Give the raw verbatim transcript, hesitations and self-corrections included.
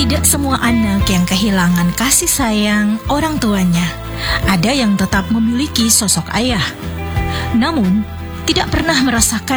Tidak semua anak yang kehilangan kasih sayang orang tuanya. Ada yang tetap memiliki sosok ayah, namun tidak pernah merasakan